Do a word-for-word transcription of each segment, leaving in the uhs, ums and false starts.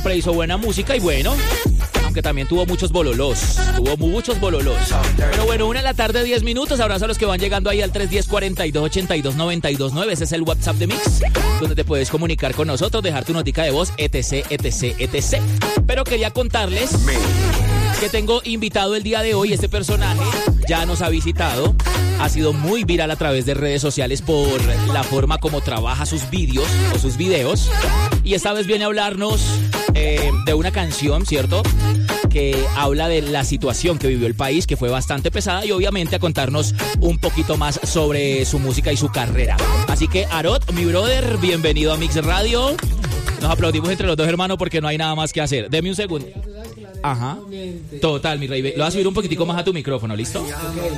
siempre hizo buena música y bueno, aunque también tuvo muchos bololos, tuvo muchos bololos. Pero bueno, una de la tarde, diez minutos. Abrazo a los que van llegando ahí al tres uno cero, cuarenta y dos, ochenta y dos, noventa y dos nueve. Ese es el WhatsApp de Mix, donde te puedes comunicar con nosotros, dejar tu notica de voz, etc, etc, etc. Pero quería contarles que tengo invitado el día de hoy. Este personaje ya nos ha visitado, ha sido muy viral a través de redes sociales por la forma como trabaja sus vídeos o sus videos. Y esta vez viene a hablarnos eh, de una canción, ¿cierto?, que habla de la situación que vivió el país, que fue bastante pesada, y obviamente a contarnos un poquito más sobre su música y su carrera. Así que, Arot, mi brother, bienvenido a Mix Radio. Nos aplaudimos entre los dos, hermanos, porque no hay nada más que hacer. Deme un segundo. Ajá. Total, mi rey. Lo vas a subir un poquitico más a tu micrófono, ¿listo? Okay.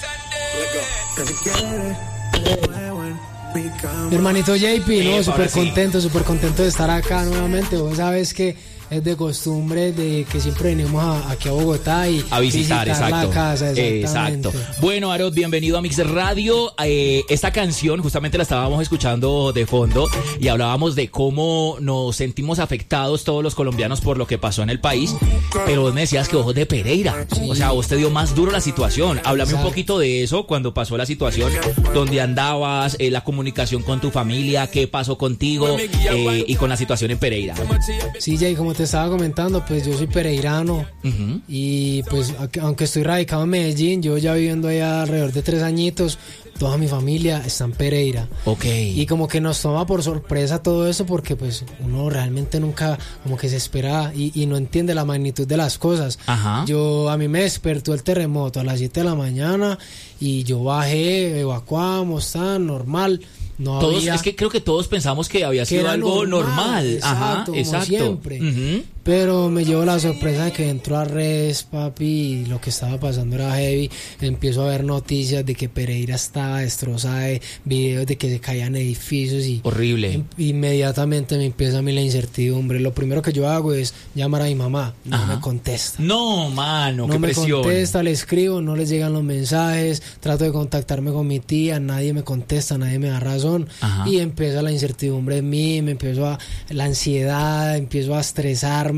Mi hermanito J P, no, súper contento, súper contento de estar acá nuevamente. Vos sabes que es de costumbre de que siempre venimos a, aquí a Bogotá y a visitar, visitar exacto. la casa. Exacto. Bueno, Arot, bienvenido a Mix Radio. Eh, esta canción justamente la estábamos escuchando de fondo y hablábamos de cómo nos sentimos afectados todos los colombianos por lo que pasó en el país, pero vos me decías que vos de Pereira, sí. O sea, vos te dio más duro la situación. Háblame Exacto. un poquito de eso, cuando pasó la situación, dónde andabas, eh, la comunicación con tu familia, qué pasó contigo eh, y con la situación en Pereira. Sí, Jay, como te estaba comentando, pues yo soy pereirano, uh-huh. y pues aunque estoy radicado en Medellín, yo ya viviendo allá alrededor de tres añitos, toda mi familia está en Pereira. Okay. Y como que nos toma por sorpresa todo eso, porque pues uno realmente nunca como que se espera y, y no entiende la magnitud de las cosas. Ajá. Yo, a mí me despertó el terremoto a las siete de la mañana y yo bajé, evacuamos, tan normal. No todos, había, es que creo que todos pensamos que había sido que algo normal, normal. Exacto, Ajá, como exacto. siempre. Uh-huh. Pero me llevo la sorpresa de que entró a redes, papi, y lo que estaba pasando era heavy. Empiezo a ver noticias de que Pereira estaba destrozada, videos de que se caían edificios y horrible. Inmediatamente me empieza a mí la incertidumbre. Lo primero que yo hago es llamar a mi mamá. No Ajá. me contesta. No, mano, no qué me presión. contesta, le escribo, no les llegan los mensajes. Trato de contactarme con mi tía, nadie me contesta, nadie me da razón. Ajá. Y empieza la incertidumbre en mí, me empiezo a la ansiedad, empiezo a estresarme.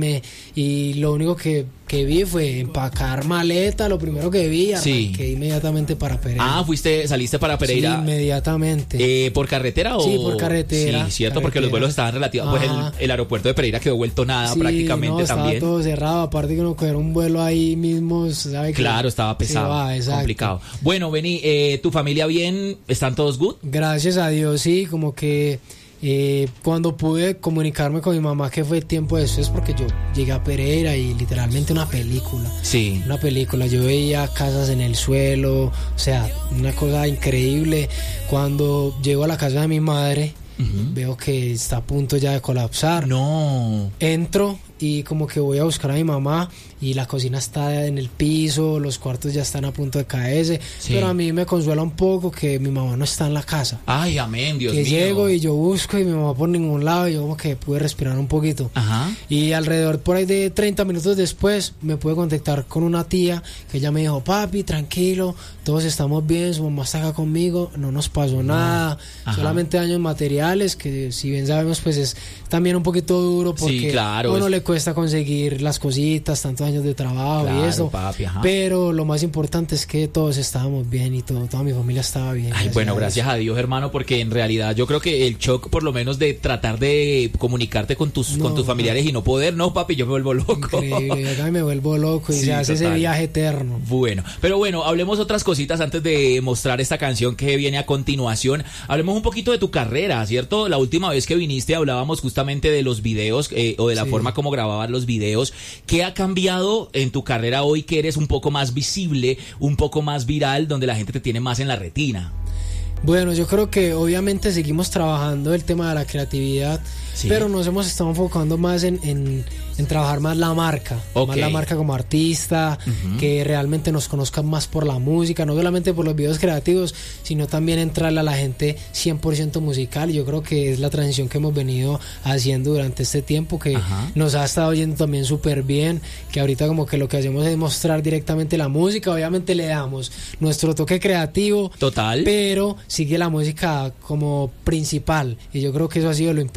Y lo único que, que vi fue empacar maleta, lo primero que vi, arranqué sí. inmediatamente para Pereira. Ah, fuiste, saliste para Pereira. Sí, inmediatamente. Eh, ¿Por carretera o...? Sí, por carretera. Sí, cierto, carretera. Porque los vuelos estaban relativos. Pues el, el aeropuerto de Pereira quedó vuelto nada, sí, prácticamente no, estaba también. todo cerrado, aparte que uno coger un vuelo ahí mismo, ¿sabe? Claro, que estaba pesado, va, complicado. Bueno, Beni, eh, ¿tu familia bien? ¿Están todos good? Gracias a Dios, sí, como que... Eh, cuando pude comunicarme con mi mamá, que fue tiempo después, porque yo llegué a Pereira y literalmente una película, sí, una película, yo veía casas en el suelo, o sea, una cosa increíble. Cuando llego a la casa de mi madre, uh-huh. veo que está a punto ya de colapsar. No. Entro y como que voy a buscar a mi mamá y la cocina está en el piso, los cuartos ya están a punto de caerse, sí. pero a mí me consuela un poco que mi mamá no está en la casa. Ay, amén, Dios que mío. Que llego y yo busco y mi mamá por ningún lado y yo como que pude respirar un poquito. Ajá. Y alrededor por ahí de treinta minutos después me pude contactar con una tía que ella me dijo, papi, tranquilo, todos estamos bien, su mamá está acá conmigo, no nos pasó nada, Ajá. solamente daños materiales, que si bien sabemos pues es también un poquito duro porque sí, claro, a uno es... le cuesta conseguir las cositas, tantos años de trabajo, claro, y eso, papi, pero lo más importante es que todos estábamos bien y todo, toda mi familia estaba bien. Ay, gracias bueno, a gracias a Dios, hermano, porque en realidad yo creo que el shock, por lo menos de tratar de comunicarte con tus no, con tus familiares no. y no poder, no, papi, yo me vuelvo loco. Increíble, acá me vuelvo loco y sí, se hace total. Ese viaje eterno. Bueno, pero bueno, hablemos otras cositas antes de mostrar esta canción que viene a continuación. Hablemos un poquito de tu carrera, ¿cierto? La última vez que viniste hablábamos justamente de los videos eh, o de la sí. forma como grababas los videos. ¿Qué ha cambiado en tu carrera hoy que eres un poco más visible, un poco más viral, donde la gente te tiene más en la retina? Bueno, yo creo que obviamente seguimos trabajando el tema de la creatividad, sí. pero nos hemos estado enfocando más en, en, en trabajar más la marca, okay. más la marca como artista, uh-huh. que realmente nos conozcan más por la música, no solamente por los videos creativos, sino también entrarle a la gente cien por ciento musical. Yo creo que es la transición que hemos venido haciendo durante este tiempo, que uh-huh. nos ha estado yendo también súper bien, que ahorita como que lo que hacemos es mostrar directamente la música, obviamente le damos nuestro toque creativo, total, pero sigue la música como principal, y yo creo que eso ha sido lo importante también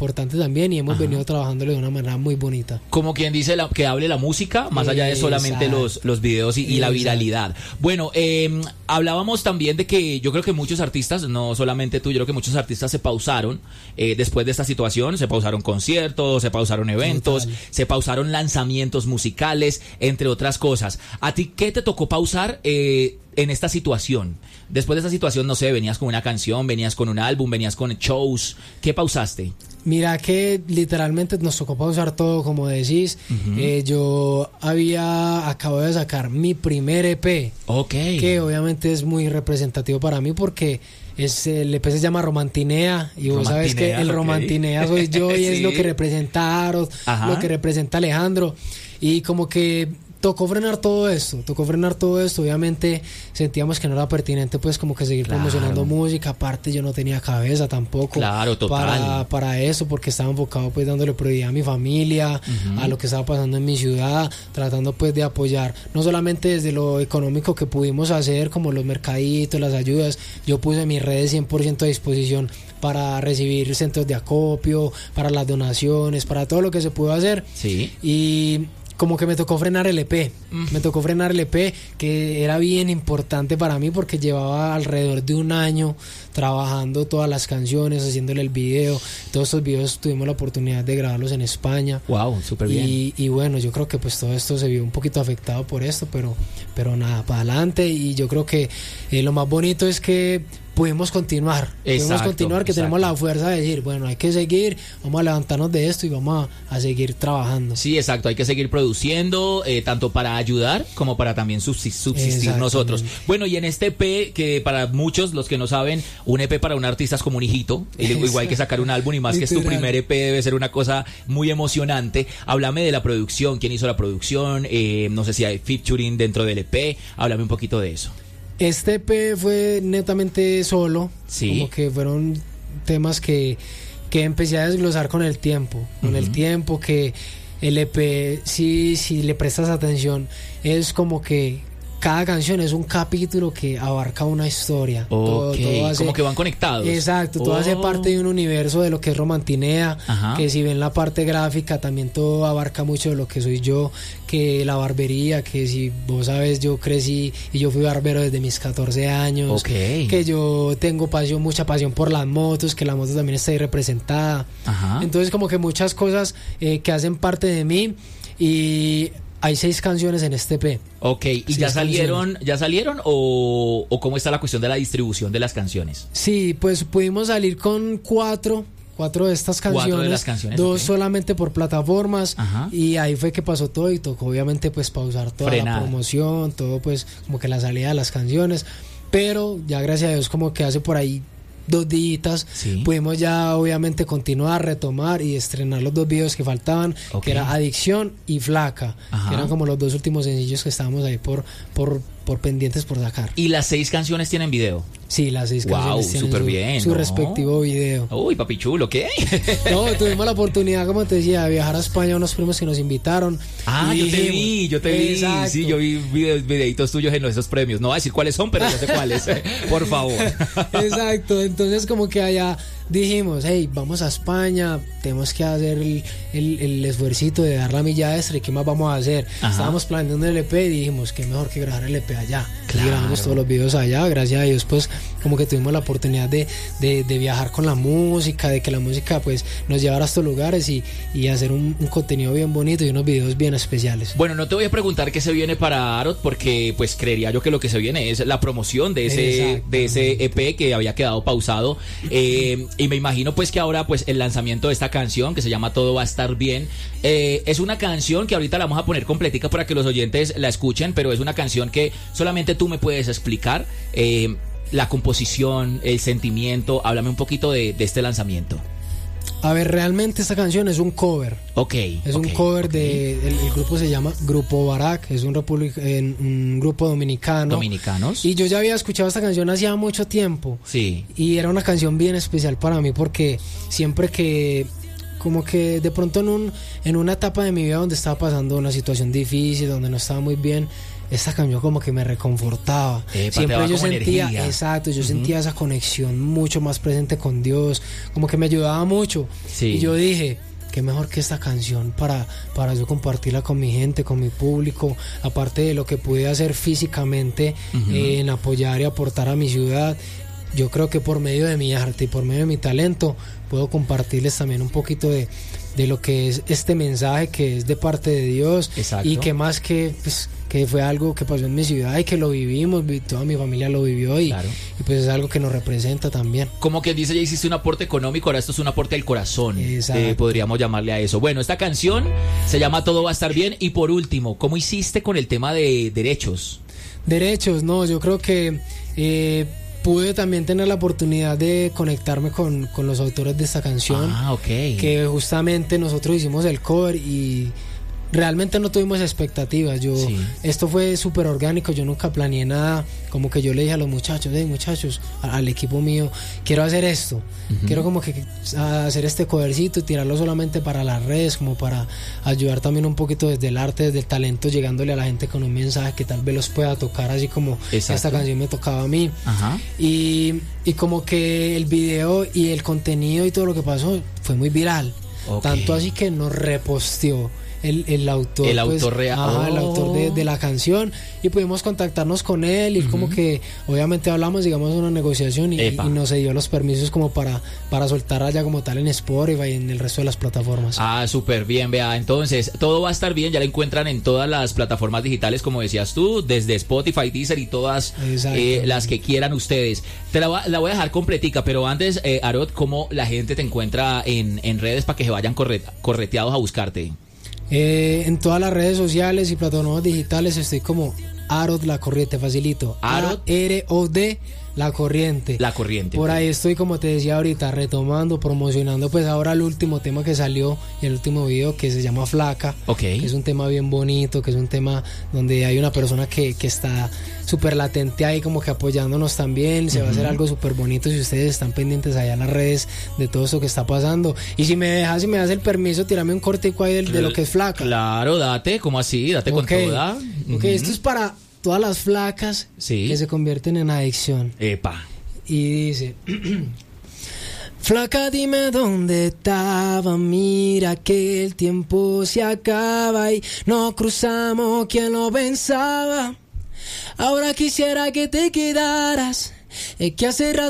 también y hemos Ajá. venido trabajándolo de una manera muy bonita. Como quien dice la, que hable la música, más allá de solamente los, los videos y, y la viralidad. Bueno, eh, hablábamos también de que yo creo que muchos artistas, no solamente tú, yo creo que muchos artistas se pausaron eh, después de esta situación, se pausaron conciertos, se pausaron eventos, Total. se pausaron lanzamientos musicales, entre otras cosas. ¿A ti qué te tocó pausar eh, en esta situación? Después de esta situación, no sé, venías con una canción, venías con un álbum, venías con shows. ¿Qué pausaste? Mira que literalmente nos tocó pausar todo, como decís. Uh-huh. Eh, yo había acabado de sacar mi primer E P. Ok. Que obviamente es muy representativo para mí porque es, el E P se llama Romantinea. Y vos sabes que el okay. Romantinea soy yo y sí. es lo que representa Aaron, lo que representa Alejandro. Y como que tocó frenar todo esto, tocó frenar todo esto. Obviamente sentíamos que no era pertinente pues como que seguir claro. promocionando música. Aparte yo no tenía cabeza tampoco claro, total. para, para eso, porque estaba enfocado pues dándole prioridad a mi familia, uh-huh. a lo que estaba pasando en mi ciudad, tratando pues de apoyar, no solamente desde lo económico que pudimos hacer, como los mercaditos, las ayudas. Yo puse mis redes cien por ciento a disposición para recibir centros de acopio, para las donaciones, para todo lo que se pudo hacer. Sí. Y como que me tocó frenar el E P, mm. me tocó frenar el E P, que era bien importante para mí porque llevaba alrededor de un año trabajando todas las canciones, haciéndole el video. Todos estos videos tuvimos la oportunidad de grabarlos en España. Wow, súper bien. Y, y bueno, yo creo que pues todo esto se vio un poquito afectado por esto, pero, pero nada, para adelante. Y yo creo que eh, lo más bonito es que pudimos continuar, exacto, pudimos continuar, que exacto. tenemos la fuerza de decir, bueno, hay que seguir, vamos a levantarnos de esto y vamos a, a seguir trabajando. Sí, exacto, hay que seguir produciendo, eh, tanto para ayudar como para también subsistir nosotros. Bueno, y en este E P, que para muchos, los que no saben, un E P para un artista es como un hijito, igual que sacar un álbum, y más que es tu primer E P, debe ser una cosa muy emocionante. Háblame de la producción, quién hizo la producción, eh, no sé si hay featuring dentro del E P, háblame un poquito de eso. Este E P fue netamente solo, sí. como que fueron temas que, que empecé a desglosar con el tiempo, con uh-huh. el tiempo que el E P, si, si le prestas atención, es como que cada canción es un capítulo que abarca una historia. Okay. Todo, todo hace, como que van conectados. Exacto, todo oh. hace parte de un universo de lo que es Romantinea, Ajá. que si ven la parte gráfica también todo abarca mucho de lo que soy yo, que la barbería, que si vos sabes yo crecí y yo fui barbero desde mis catorce años, okay. que yo tengo pasión, mucha pasión por las motos, que la moto también está ahí representada. Ajá. Entonces como que muchas cosas eh, que hacen parte de mí. Y hay seis canciones en este E P. Ok, ¿y seis ya salieron canciones. ya salieron o, o cómo está la cuestión de la distribución de las canciones? Sí, pues pudimos salir con cuatro, cuatro de estas canciones, cuatro de las canciones dos okay. solamente por plataformas. Ajá. Y ahí fue que pasó todo y tocó obviamente pues pausar toda Frenada. la promoción, todo pues como que la salida de las canciones, pero ya gracias a Dios como que hace por ahí dos días, sí. pudimos ya obviamente continuar, retomar y estrenar los dos videos que faltaban, okay. que era Adicción y Flaca, Ajá. que eran como los dos últimos sencillos que estábamos ahí por, por, por pendientes por sacar. ¿Y las seis canciones tienen video? Sí, las seis wow, canciones tienen super su, bien, su ¿no? respectivo video. Uy, papi chulo, ¿qué? No, tuvimos la oportunidad, como te decía, de viajar a España, unos primos que nos invitaron. Ah, yo dijimos, te vi, yo te vi. Exacto. Sí, yo vi videos, videitos tuyos en esos premios. No voy a decir cuáles son, pero no sé cuáles. Por favor. Exacto, entonces como que allá dijimos, hey, vamos a España, tenemos que hacer el, el, el esfuercito de dar la milla extra. ¿Y qué más vamos a hacer? Ajá. Estábamos planeando el E P y dijimos, qué mejor que grabar el E P allá. Claro. Y grabamos todos los videos allá, gracias a Dios, pues como que tuvimos la oportunidad de, de, de viajar con la música, de que la música pues nos llevara a estos lugares y, y hacer un, un contenido bien bonito y unos videos bien especiales. Bueno, no te voy a preguntar qué se viene para Arod, porque pues creería yo que lo que se viene es la promoción de ese, de ese E P que había quedado pausado, eh, y me imagino pues que ahora pues el lanzamiento de esta canción que se llama Todo va a estar bien, eh, es una canción que ahorita la vamos a poner completica para que los oyentes la escuchen, pero es una canción que solamente tú me puedes explicar, eh, la composición, el sentimiento. Háblame un poquito de, de este lanzamiento. A ver, realmente esta canción es un cover. Ok. Es okay, un cover okay. de... El, el grupo se llama Grupo Barak, es un, republic, un grupo dominicano. ¿Dominicanos? Y yo ya había escuchado esta canción hacía mucho tiempo. Sí. Y era una canción bien especial para mí porque siempre que... como que de pronto en un en una etapa de mi vida donde estaba pasando una situación difícil, donde no estaba muy bien, esta canción como que me reconfortaba. Epa, siempre yo sentía, energía. exacto, yo uh-huh. sentía esa conexión mucho más presente con Dios, como que me ayudaba mucho. Sí. Y yo dije, qué mejor que esta canción para, para yo compartirla con mi gente, con mi público, aparte de lo que pude hacer físicamente uh-huh. eh, en apoyar y aportar a mi ciudad. Yo creo que por medio de mi arte y por medio de mi talento puedo compartirles también un poquito de, de lo que es este mensaje que es de parte de Dios. Exacto. Y que más que pues, que fue algo que pasó en mi ciudad y que lo vivimos, toda mi familia lo vivió y, claro. y pues es algo que nos representa también. Como que dice, ya hiciste un aporte económico, ahora esto es un aporte del corazón, eh, podríamos llamarle a eso. Bueno, esta canción se llama Todo va a estar bien. Y por último, ¿cómo hiciste con el tema de derechos? Derechos, no, yo creo que eh, pude también tener la oportunidad de conectarme con, con los autores de esta canción. Ah, ok. Que justamente nosotros hicimos el cover y realmente no tuvimos expectativas. Yo sí. Esto fue súper orgánico, yo nunca planeé nada. Como que yo le dije a los muchachos, hey muchachos, al equipo mío, quiero hacer esto, uh-huh. quiero como que hacer este covercito y tirarlo solamente para las redes, como para ayudar también un poquito desde el arte, desde el talento, llegándole a la gente con un mensaje que tal vez los pueda tocar, así como Exacto. esta canción me tocaba a mí. Uh-huh. y, y como que el video y el contenido y todo lo que pasó fue muy viral, okay. tanto así que nos reposteó El, el autor el pues, autor real ajá, oh. el autor de, de la canción y pudimos contactarnos con él y uh-huh. como que obviamente hablamos, digamos, una negociación y, y nos dio los permisos como para, para soltar allá como tal en Spotify y en el resto de las plataformas. Ah, súper bien, vea, entonces todo va a estar bien, ya la encuentran en todas las plataformas digitales como decías tú, desde Spotify, Deezer y todas eh, las que quieran ustedes. Te la, va, la voy a dejar completica, pero antes, eh, Arod, ¿cómo la gente te encuentra en, en redes para que se vayan corre, correteados a buscarte? Eh, en todas las redes sociales y plataformas digitales estoy como Arod La Corriente, facilito. Arod A R O D La Corriente. La Corriente. Por ahí estoy, como te decía ahorita, retomando, promocionando pues ahora el último tema que salió y el último video que se llama Flaca. Okay. Que es un tema bien bonito, que es un tema donde hay una persona que, que está súper latente ahí como que apoyándonos también. Se uh-huh. va a hacer algo súper bonito si ustedes están pendientes allá en las redes de todo esto que está pasando. Y si me dejas, si me das el permiso, tírame un cortico ahí de, de lo que es Flaca. Claro, date, ¿cómo así? Date okay. con toda. Uh-huh. Ok, esto es para todas las flacas sí. que se convierten en adicción. Epa. Y dice: flaca, dime dónde estaba, mira que el tiempo se acaba y no cruzamos, quien lo pensaba. Ahora quisiera que te quedaras, es que hace rato